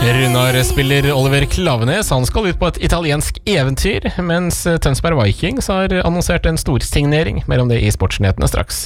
Runar spiller Oliver Klaveness. Han skal ut på et italiensk eventyr, mens Tønsberg Vikings har annonsert en storsignering. Mer om det i Sportsnyhetene straks.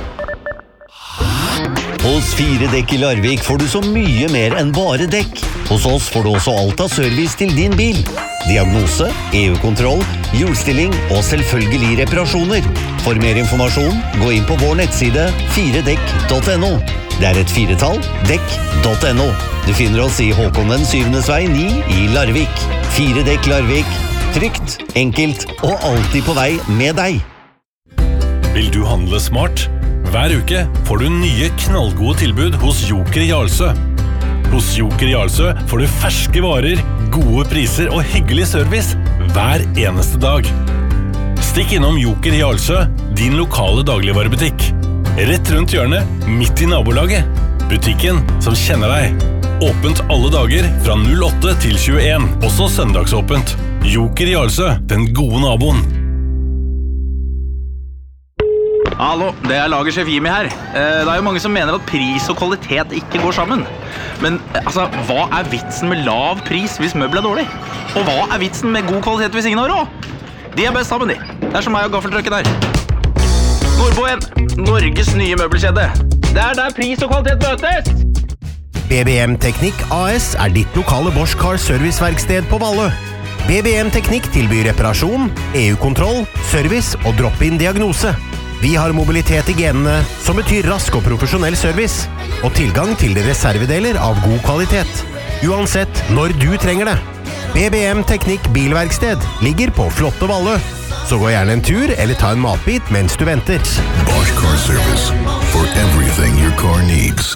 Hos 4Dekk i Larvik får du så mye mer enn bare dekk. Hos oss får du også alt av service til din bil. Diagnose, EU-kontroll, hjulstilling og selvfølgelig reparasjoner. For mer informasjon, gå inn på vår nettside 4dekk.no. Det er et 4-tall, dekk.no. Du finner oss i Håkon den 7. vei 9 i Larvik. 4Dekk Larvik. Trygt, enkelt og alltid på vei med deg. Vil du handle smart? Hver uke får du nye knallgode tilbud hos Joker Jarlsø. Hos Joker Jarlsø får du ferske varer, gode priser og hyggelig service hver eneste dag. Stikk innom Joker Jarlsø, din lokale dagligvarebutikk. Rett rundt hjørnet, midt i nabolaget. Butikken som kjenner deg. Åpent alle dager fra 08 til 21, også søndagsåpent. Joker Jarlsø, den gode naboen. Hallo, det er lagersjef Jimmy her. Det er jo mange som mener at pris og kvalitet ikke går sammen. Men altså, hva er vitsen med lav pris hvis møbel er dårlig? Og hva er vitsen med god kvalitet hvis ingen har råd? De er best sammen, de. Det er som meg og gaffeltrucken her. Nordboen, Norges nye møbelkjede. Det er der pris og kvalitet møtes! BBM Teknikk AS er ditt lokale Bosch Car Serviceverksted på Valle. BBM Teknikk tilbyr reparasjon, EU-kontroll, service og drop-in diagnose. Vi har mobilitet i genene, som betyr rask og profesjonell service, og tilgang til reservedeler av god kvalitet. Uansett når du trenger det. BBM Teknikk Bilverksted ligger på flotte Valle. Så gå gjerne en tur eller ta en matbit mens du venter. Bosch Car Service, for everything your car needs.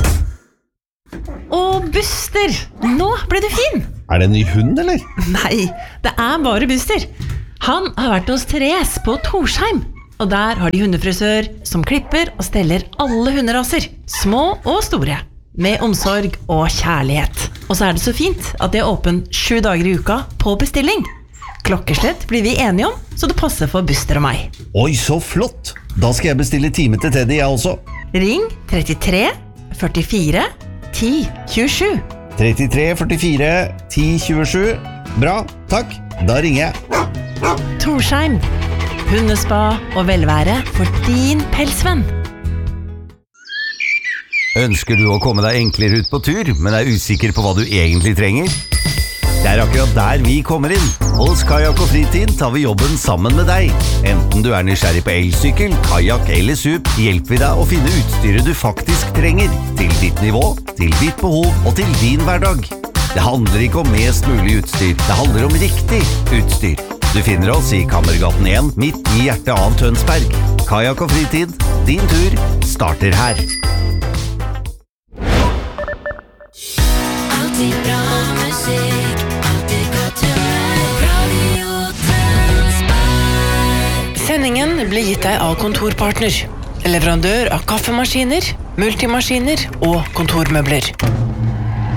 Og Buster, nå ble du fin! Er det en ny hund, eller? Nei, det er bare Buster. Han har vært hos Therese på Torsheim. Og der har de hundefrisør som klipper og steller alle hunderaser, små og store, med omsorg og kjærlighet. Og så er det så fint at det er åpen 7 dager i uka på bestilling. Klokkeslett blir vi enige om, så det passer for Buster og meg. Oi, så flott! Da skal jeg bestille time til Teddy, jeg også. Ring 33 44 10 27. 33 44 10 27. Bra, takk. Da ringer jeg. Torsheim. Hundespa og velvære for din pelsvenn. Ønsker du å komme deg enklere ut på tur, men er usikker på hva du egentlig trenger? Det er akkurat der vi kommer inn. Hos Kajak og Fritid tar vi jobben sammen med deg. Enten du er nysgjerrig på elsykkel, kajak eller sup, hjelper vi deg å finne utstyret du faktisk trenger. Til ditt nivå, til ditt behov og til din hverdag. Det handler ikke om mest mulig utstyr, det handler om riktig utstyr. Du finner oss i Kammergaten 1, midt i hjertet av Tønsberg. Kajak og Fritid, din tur starter her. Alltid bra musikk, alltid godt humør, Radio Tønsberg. Sendingen blir gitt deg av Kontorpartner, leverandør av kaffemaskiner, multimaskiner og kontormøbler.